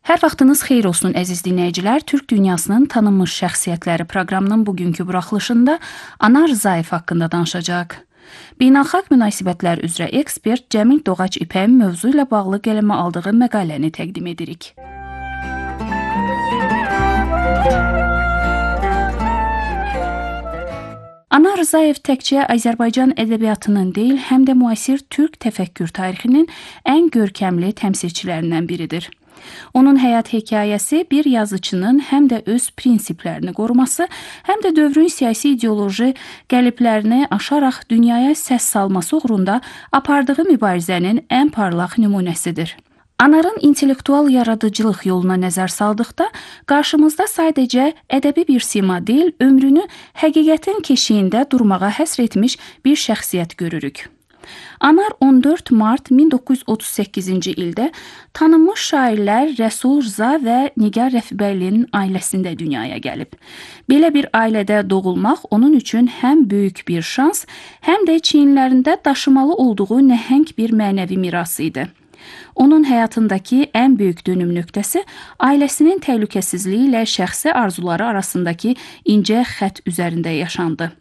Hər vaxtınız xeyir olsun əziz dinləyicilər. Türk dünyasının tanınmış şəxsiyyətləri proqramının bugünkü buraxılışında Anar Rzayev haqqında danışacaq. Beynəlxalq münasibətlər üzrə ekspert Cəmil Doğaç İpəyin mövzu ilə bağlı qələmə aldığı məqaləni təqdim edirik. Anar Rzayev təkcə Azərbaycan ədəbiyyatının deyil, həm də müasir türk təfəkkür tarixinin ən görkəmli təmsilçilərindən biridir. Onun həyat hekayəsi bir yazıçının həm də öz prinsiplərini qoruması, həm də dövrün siyasi ideoloji qəliblərini aşaraq dünyaya səs salması uğrunda apardığı mübarizənin ən parlaq nümunəsidir. Anarın intellektual yaradıcılıq yoluna nəzər saldıqda, qarşımızda sadəcə ədəbi bir sima deyil, ömrünü həqiqətin keşiyində durmağa həsr etmiş bir şəxsiyyət görürük. Anar 14 mart 1938-ci ildə tanınmış şairlər Rəsul Rza və Nigar Rəfibəylinin ailəsində dünyaya gəlib. Belə bir ailədə doğulmaq onun üçün həm böyük bir şans, həm də çiyinlərində daşımalı olduğu nəhəng bir mənəvi mirası idi. Onun həyatındakı ən böyük dönüm nöqtəsi ailəsinin təhlükəsizliyi ilə şəxsi arzuları arasındakı incə xətt üzərində yaşandı.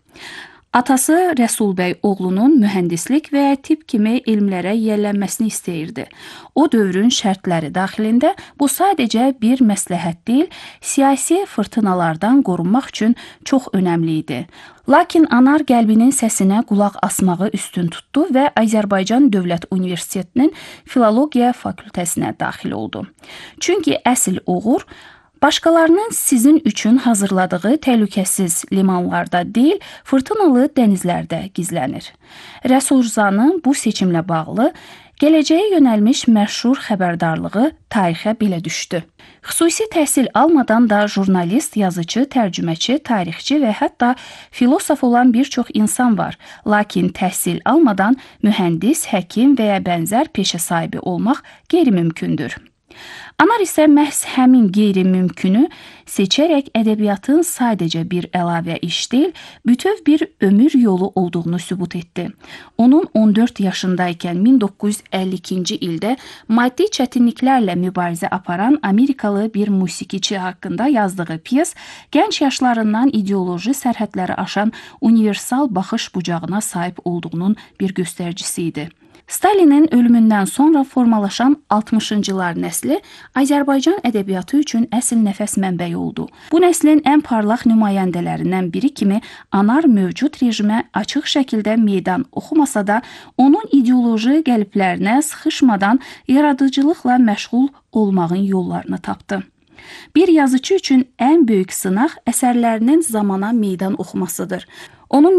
Atası Rəsul bəy oğlunun mühəndislik və tibb kimi elmlərə yiyələnməsini istəyirdi. O dövrün şərtləri daxilində bu sadəcə bir məsləhət deyil, siyasi fırtınalardan qorunmaq üçün çox önəmli idi. Lakin Anar qəlbinin səsinə qulaq asmağı üstün tutdu və Azərbaycan Dövlət Universitetinin Filologiya fakültəsinə daxil oldu. Çünki əsl uğur başqalarının sizin üçün hazırladığı təhlükəsiz limanlarda deyil, fırtınalı dənizlərdə gizlənir. Rəsul Rzanın bu seçimlə bağlı gələcəyə yönəlmiş məşhur xəbərdarlığı tarixə belə düşdü. Xüsusi təhsil almadan da jurnalist, yazıcı, tərcüməçi, tarixçi və hətta filosof olan bir çox insan var. Lakin təhsil almadan mühəndis, həkim və ya bənzər peşə sahibi olmaq qeyri-mümkündür. Anar isə məhz həmin qeyri-mümkünü seçərək ədəbiyyatın sadəcə bir əlavə iş deyil, bütöv bir ömür yolu olduğunu sübut etdi. Onun 14 yaşındaykən 1952-ci ildə maddi çətinliklərlə mübarizə aparan Amerikalı bir musiqiçi haqqında yazdığı pyes gənc yaşlarından ideoloji sərhədləri aşan universal baxış bucağına sahib olduğunun bir göstəricisi idi. Stalinin ölümündən sonra formalaşan 60-cılar nəsli Azərbaycan ədəbiyyatı üçün əsl nəfəs mənbəyi oldu. Bu nəslin ən parlaq nümayəndələrindən biri kimi Anar mövcud rejimə açıq şəkildə meydan oxumasa da, onun ideoloji qəliblərinə sıxışmadan yaradıcılıqla məşğul olmağın yollarını tapdı. Bir yazıcı üçün ən böyük sınaq əsərlərinin zamana meydan oxumasıdır. Onun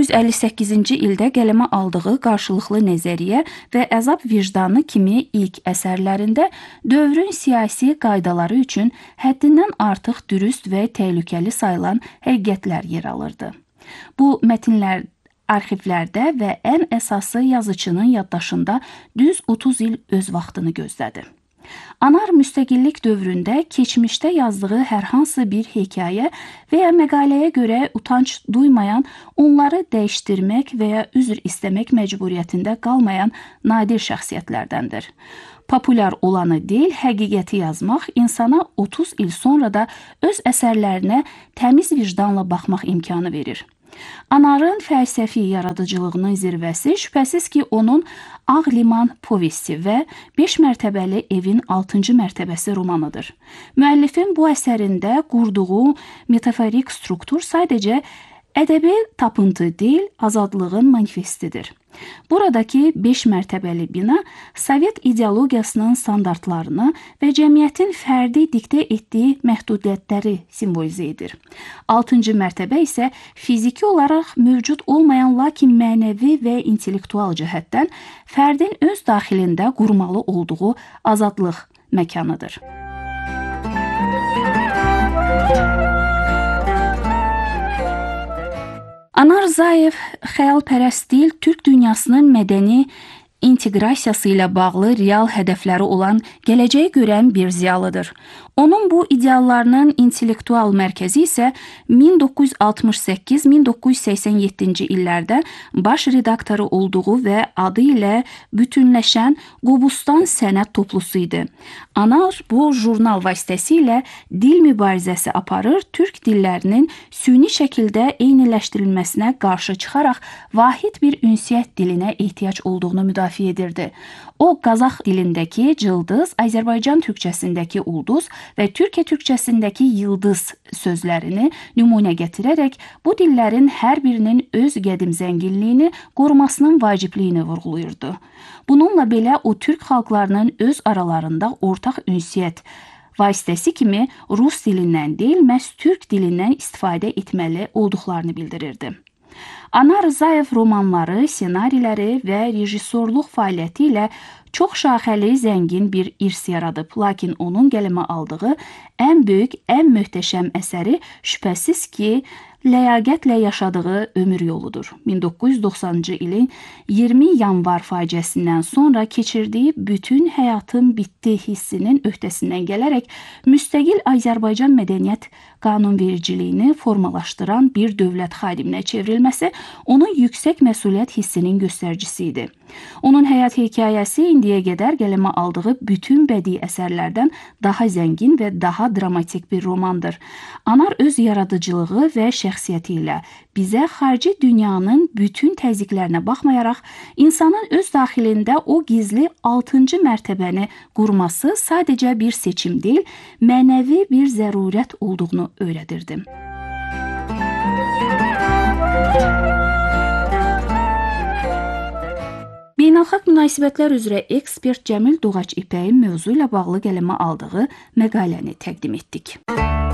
1958-ci ildə qələmə aldığı qarşılıqlı nəzəriyyə və əzab vicdanı kimi ilk əsərlərində dövrün siyasi qaydaları üçün həddindən artıq dürüst və təhlükəli sayılan həqiqətlər yer alırdı. Bu mətnlər arxivlərdə və ən əsası yazıçının yaddaşında düz 30 il öz vaxtını gözlədi. Anar müstəqillik dövründə keçmişdə yazdığı hər hansı bir hekayə və ya məqaləyə görə utanc duymayan, onları dəyişdirmək və ya üzr istəmək məcburiyyətində qalmayan nadir şəxsiyyətlərdəndir. Populyar olanı deyil, həqiqəti yazmaq insana 30 il sonra da öz əsərlərinə təmiz vicdanla baxmaq imkanı verir. Anarın fəlsəfi yaradıcılığının zirvəsi şübhəsiz ki, onun Ağ Liman povesti və 5 mərtəbəli evin 6-cı mərtəbəsi romanıdır. Müəllifin bu əsərində qurduğu metaforik struktur sadəcə ədəbi tapıntı deyil, azadlığın manifestidir. Buradakı 5 mərtəbəli bina Sovet ideologiyasının standartlarını və cəmiyyətin fərdi diktə etdiyi məhdudiyyətləri simvolizə edir. 6-cı mərtəbə isə fiziki olaraq mövcud olmayan, lakin mənəvi və intellektual cəhətdən fərdin öz daxilində qurmalı olduğu azadlıq məkanıdır. Anar Rzayev xəyalpərəst deyil, Türk dünyasının mədəni inteqrasiyası ilə bağlı real hədəfləri olan, gələcəyi görən bir ziyalıdır. Onun bu ideallarının intellektual mərkəzi isə 1968-1987-ci illərdə baş redaktoru olduğu və adı ilə bütünləşən Qobustan sənət toplusu idi. Anar bu jurnal vasitəsilə dil mübarizəsi aparır, türk dillərinin süni şəkildə eyniləşdirilməsinə qarşı çıxaraq vahid bir ünsiyyət dilinə ehtiyac olduğunu müdafiə edirdi. O, Qazax dilindəki cıldız, Azərbaycan türkçəsindəki ulduz və Türkiyə türkçəsindəki yıldız sözlərini nümunə gətirərək bu dillərin hər birinin öz qədim zənginliyini qorumasının vacibliyini vurğulayırdı. Bununla belə o türk xalqlarının öz aralarında ortaq ünsiyyət vasitəsi kimi rus dilindən deyil, məhz türk dilindən istifadə etməli olduqlarını bildirirdi. Anar Rzayev romanları, ssenariləri və rejissorluq fəaliyyəti ilə çox şaxəli, zəngin bir irs yaradıb. Lakin onun qələmə aldığı ən böyük, ən möhtəşəm əsəri şübhəsiz ki, ləyaqətlə yaşadığı ömür yoludur. 1990-cı ilin 20 yanvar faciəsindən sonra keçirdiyi bütün həyatın bitdi hissinin öhdəsindən gələrək müstəqil Azərbaycan mədəniyyət qanunvericiliyini formalaşdıran bir dövlət xadiminə çevrilməsi onun yüksək məsuliyyət hissinin göstəricisi idi. Onun həyat hekayəsi indiyə qədər qələmə aldığı bütün bədii əsərlərdən daha zəngin və daha dramatik bir romandır. Anar öz yaradıcılığı və şəxsiyyəti ilə bizə xarici dünyanın bütün təzyiqlərinə baxmayaraq, insanın öz daxilində o gizli 6-cı mərtəbəni qurması sadəcə bir seçim deyil, mənəvi bir zərurət olduğunu öyrədirdi. Beynəlxalq münasibətlər üzrə ekspert Cəmil Doğaç İpəyin mövzu ilə bağlı qələmə aldığı məqaləni təqdim etdik.